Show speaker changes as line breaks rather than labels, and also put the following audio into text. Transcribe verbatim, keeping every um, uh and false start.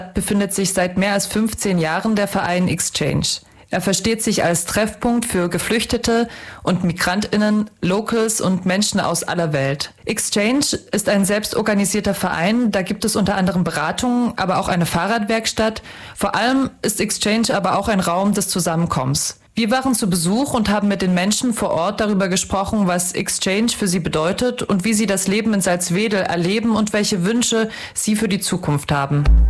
befindet sich seit mehr als fünfzehn Jahren der Verein Exchange. Er versteht sich als Treffpunkt für Geflüchtete und MigrantInnen, Locals und Menschen aus aller Welt. Exchange ist ein selbstorganisierter Verein, da gibt es unter anderem Beratungen, aber auch eine Fahrradwerkstatt. Vor allem ist Exchange aber auch ein Raum des Zusammenkommens. Wir waren zu Besuch und haben mit den Menschen vor Ort darüber gesprochen, was Exchange für sie bedeutet und wie sie das Leben in Salzwedel erleben und welche Wünsche sie für die Zukunft haben.